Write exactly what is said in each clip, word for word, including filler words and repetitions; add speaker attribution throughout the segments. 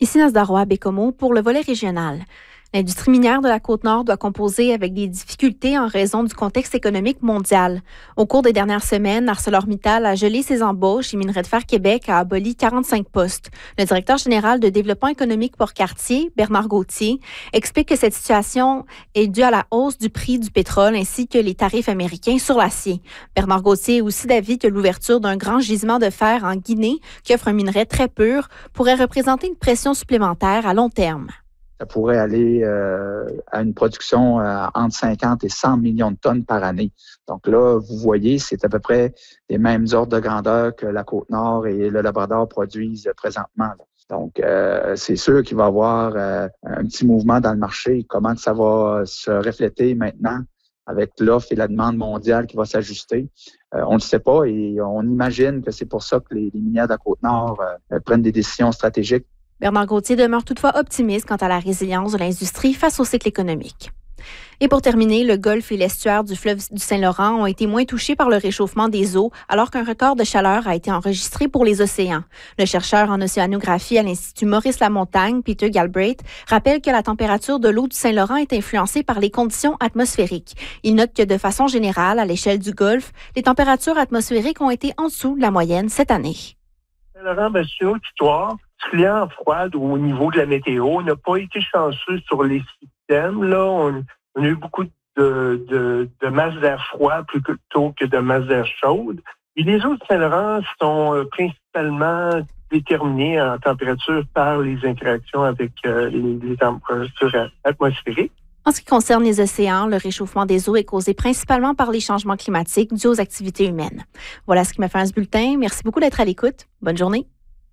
Speaker 1: Ici Nasda Roy à Bécomo pour le volet régional. L'industrie minière de la Côte-Nord doit composer avec des difficultés en raison du contexte économique mondial. Au cours des dernières semaines, ArcelorMittal a gelé ses embauches et Minerais de fer Québec a aboli quarante-cinq postes. Le directeur général de développement économique Port-Cartier, Bernard Gauthier, explique que cette situation est due à la hausse du prix du pétrole ainsi que les tarifs américains sur l'acier. Bernard Gauthier est aussi d'avis que l'ouverture d'un grand gisement de fer en Guinée, qui offre un minerai très pur, pourrait représenter une pression supplémentaire à long terme.
Speaker 2: Ça pourrait aller euh, à une production euh, entre cinquante et cent millions de tonnes par année. Donc là, vous voyez, c'est à peu près les mêmes ordres de grandeur que la Côte-Nord et le Labrador produisent présentement. Donc, euh, c'est sûr qu'il va y avoir euh, un petit mouvement dans le marché. Comment ça va se refléter maintenant avec l'offre et la demande mondiale qui va s'ajuster? Euh, on ne le sait pas et on imagine que c'est pour ça que les, les minières de la Côte-Nord euh, prennent des décisions stratégiques.
Speaker 1: Bernard Gauthier demeure toutefois optimiste quant à la résilience de l'industrie face au cycle économique. Et pour terminer, le golfe et l'estuaire du fleuve du Saint-Laurent ont été moins touchés par le réchauffement des eaux, alors qu'un record de chaleur a été enregistré pour les océans. Le chercheur en océanographie à l'Institut Maurice Lamontagne, Peter Galbraith, rappelle que la température de l'eau du Saint-Laurent est influencée par les conditions atmosphériques. Il note que de façon générale, à l'échelle du golfe, les températures atmosphériques ont été en dessous de la moyenne cette année.
Speaker 3: Saint-Laurent, ben, c'est une autre histoire. Client froide au niveau de la météo, on n'a pas été chanceux sur les systèmes. Là, on, on a eu beaucoup de, de, de masse d'air froid plutôt que de masse d'air chaude. Et les eaux de Saint-Laurent sont euh, principalement déterminées en température par les interactions avec euh, les, les températures atmosphériques.
Speaker 1: En ce qui concerne les océans, le réchauffement des eaux est causé principalement par les changements climatiques dus aux activités humaines. Voilà ce qui m'a fait ce bulletin. Merci beaucoup d'être à l'écoute. Bonne journée.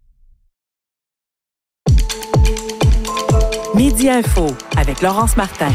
Speaker 4: Midi Info avec Laurence Martin.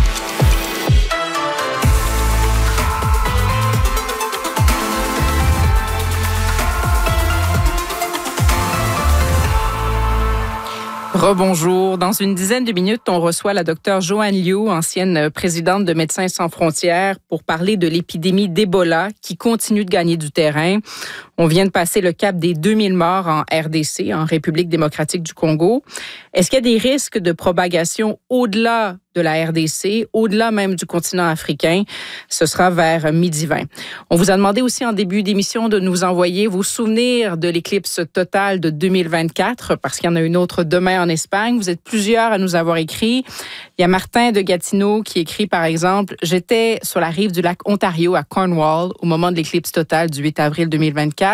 Speaker 5: Rebonjour. Dans une dizaine de minutes, on reçoit la docteure Joanne Liu, ancienne présidente de Médecins sans frontières, pour parler de l'épidémie d'Ebola qui continue de gagner du terrain. On vient de passer le cap des deux mille morts en R D C, en République démocratique du Congo. Est-ce qu'il y a des risques de propagation au-delà de la R D C, au-delà même du continent africain? Ce sera vers midi vingt. On vous a demandé aussi en début d'émission de nous envoyer vos souvenirs de l'éclipse totale de deux mille vingt-quatre, parce qu'il y en a une autre demain en Espagne. Vous êtes plusieurs à nous avoir écrit. Il y a Martin de Gatineau qui écrit, par exemple, « J'étais sur la rive du lac Ontario à Cornwall au moment de l'éclipse totale du huit avril deux mille vingt-quatre.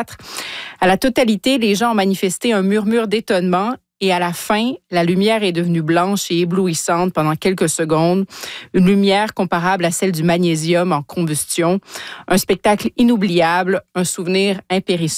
Speaker 5: À la totalité, les gens ont manifesté un murmure d'étonnement. Et à la fin, la lumière est devenue blanche et éblouissante pendant quelques secondes. Une lumière comparable à celle du magnésium en combustion. Un spectacle inoubliable, un souvenir impérissable. »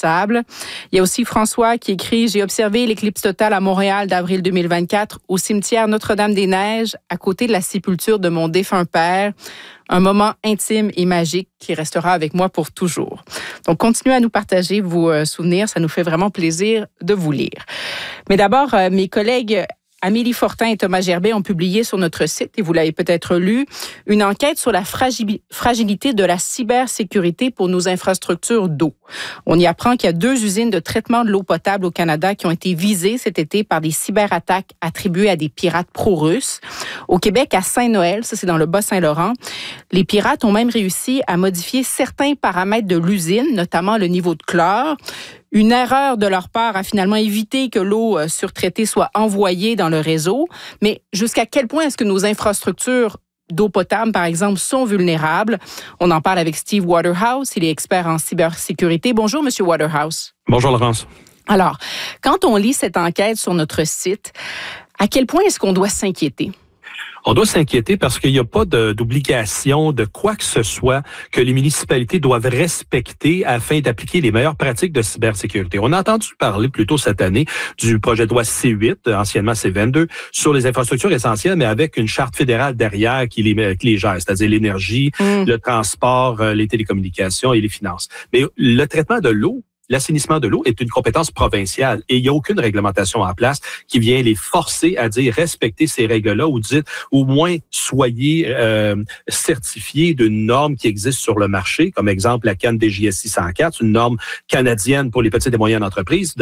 Speaker 5: Il y a aussi François qui écrit « J'ai observé l'éclipse totale à Montréal d'avril deux mille vingt-quatre au cimetière Notre-Dame-des-Neiges, à côté de la sépulture de mon défunt père. Un moment intime et magique qui restera avec moi pour toujours. » Donc, continuez à nous partager vos euh, souvenirs. Ça nous fait vraiment plaisir de vous lire. Mais d'abord, euh, mes collègues Amélie Fortin et Thomas Gerbet ont publié sur notre site, et vous l'avez peut-être lu, une enquête sur la fragil- fragilité de la cybersécurité pour nos infrastructures d'eau. On y apprend qu'il y a deux usines de traitement de l'eau potable au Canada qui ont été visées cet été par des cyberattaques attribuées à des pirates pro-russes. Au Québec, à Saint-Noël, ça c'est dans le Bas-Saint-Laurent, les pirates ont même réussi à modifier certains paramètres de l'usine, notamment le niveau de chlore. Une erreur de leur part a finalement évité que l'eau surtraitée soit envoyée dans le réseau. Mais jusqu'à quel point est-ce que nos infrastructures d'eau potable, par exemple, sont vulnérables? On en parle avec Steve Waterhouse. Il est expert en cybersécurité. Bonjour, Monsieur Waterhouse.
Speaker 6: Bonjour, Laurence.
Speaker 5: Alors, quand on lit cette enquête sur notre site, à quel point est-ce qu'on doit s'inquiéter?
Speaker 6: On doit s'inquiéter parce qu'il n'y a pas de, d'obligation de quoi que ce soit que les municipalités doivent respecter afin d'appliquer les meilleures pratiques de cybersécurité. On a entendu parler plus tôt cette année du projet de loi C huit, anciennement C vingt-deux, sur les infrastructures essentielles, mais avec une charte fédérale derrière qui les, qui les gère, c'est-à-dire l'énergie, mmh. le transport, les télécommunications et les finances. Mais le traitement de l'eau, l'assainissement de l'eau est une compétence provinciale et il n'y a aucune réglementation en place qui vient les forcer à dire respectez ces règles-là ou dites au moins soyez euh, certifiés d'une norme qui existe sur le marché, comme exemple la C A N D J S six cent quatre, une norme canadienne pour les petites et moyennes entreprises.